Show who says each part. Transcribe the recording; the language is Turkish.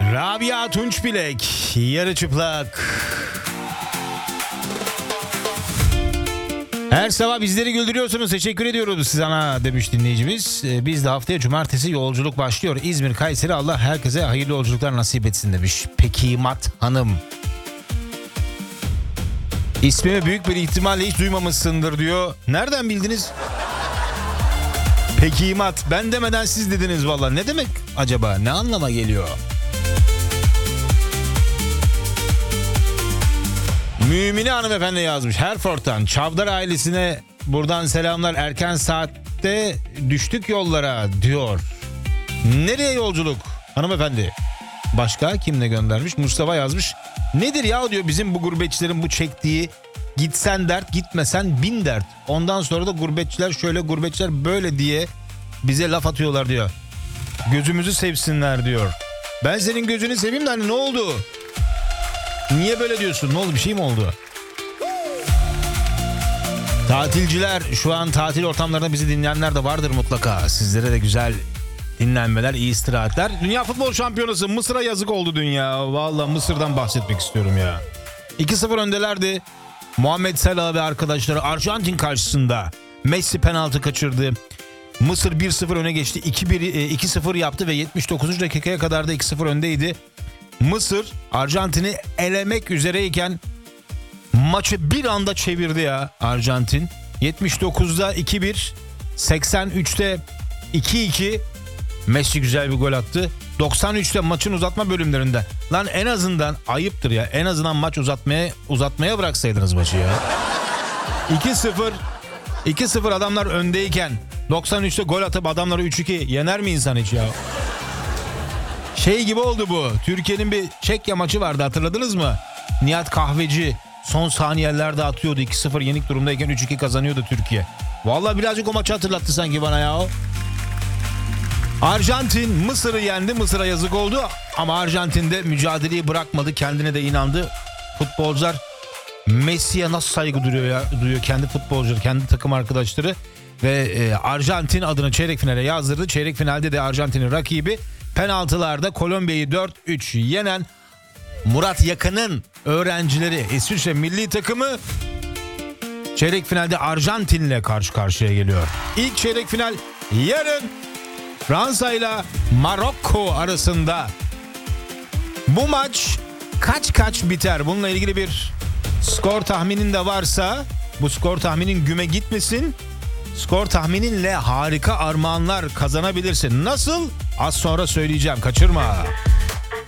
Speaker 1: Rabia Tunçbilek, yarı çıplak. Her sabah bizleri güldürüyorsunuz. Teşekkür ediyoruz siz ana demiş dinleyicimiz. Biz de haftaya cumartesi yolculuk başlıyor. İzmir, Kayseri, Allah herkese hayırlı yolculuklar nasip etsin demiş. Pekimat Hanım. İsmimi büyük bir ihtimalle hiç duymamışsındır diyor. Nereden bildiniz? Pekimat. Ben demeden siz dediniz valla. Ne demek acaba? Ne anlama geliyor? Mümine hanımefendi yazmış. Herford'dan Çavdar ailesine buradan selamlar. Erken saatte düştük yollara diyor. Nereye yolculuk hanımefendi? Başka kim ne göndermiş? Mustafa yazmış. Nedir ya diyor bizim bu gurbetçilerin bu çektiği gitsen dert gitmesen bin dert. Ondan sonra da gurbetçiler şöyle gurbetçiler böyle diye bize laf atıyorlar diyor. Gözümüzü sevsinler diyor. Ben senin gözünü seveyim de hani ne oldu? Niye böyle diyorsun? Ne oldu? Bir şey mi oldu? Tatilciler şu an tatil ortamlarında bizi dinleyenler de vardır mutlaka. Sizlere de güzel dinlenmeler, iyi istirahatler. Dünya Futbol Şampiyonası Mısır'a yazık oldu dünya. Vallahi Mısır'dan bahsetmek istiyorum ya. 2-0 öndelerdi. Muhammed Salah ve arkadaşları Arjantin karşısında Messi penaltı kaçırdı. Mısır 1-0 öne geçti. 2-0 yaptı ve 79. dakikaya kadar da 2-0 öndeydi. Mısır Arjantin'i elemek üzereyken maçı bir anda çevirdi ya Arjantin. 79'da 2-1, 83'te 2-2. Messi güzel bir gol attı. 93'te maçın uzatma bölümlerinde. Lan en azından ayıptır ya. En azından maç uzatmaya bıraksaydınız maçı ya. 2-0 adamlar öndeyken 93'te gol atıp adamları 3-2 yener mi insan hiç ya? Şey gibi oldu bu. Türkiye'nin bir Çekya maçı vardı, hatırladınız mı? Nihat Kahveci son saniyelerde atıyordu. 2-0 yenik durumdayken 3-2 kazanıyordu Türkiye. Vallahi birazcık o maçı hatırlattı sanki bana ya. Arjantin Mısır'ı yendi. Mısır'a yazık oldu. Ama Arjantin de mücadeleyi bırakmadı. Kendine de inandı. Futbolcular Messi'ye nasıl saygı duyuyor kendi futbolcuları, kendi takım arkadaşları. Ve Arjantin adını çeyrek finale yazdırdı. Çeyrek finalde de Arjantin'in rakibi penaltılarda Kolombiya'yı 4-3 yenen Murat Yakın'ın öğrencileri İsviçre milli takımı çeyrek finalde Arjantin'le karşı karşıya geliyor. İlk çeyrek final yarın Fransa ile Marokko arasında. Bu maç kaç biter? Bununla ilgili bir skor tahminin de varsa bu skor tahminin güme gitmesin. Skor tahmininle harika armağanlar kazanabilirsin. Nasıl? Az sonra söyleyeceğim. Kaçırma.